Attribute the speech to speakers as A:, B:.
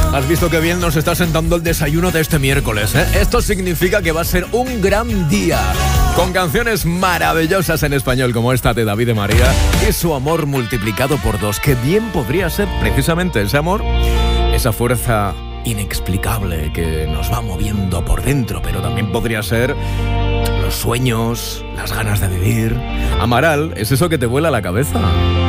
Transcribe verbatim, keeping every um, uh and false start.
A: Has visto que bien nos está sentando el desayuno de este miércoles, ¿eh? Esto significa que va a ser un gran día, con canciones maravillosas en español como esta de David de María y Su amor multiplicado por dos, que bien podría ser precisamente ese amor, esa fuerza inexplicable que nos va moviendo por dentro, pero también podría ser los sueños, las ganas de vivir. Amaral es eso que te vuela la cabeza.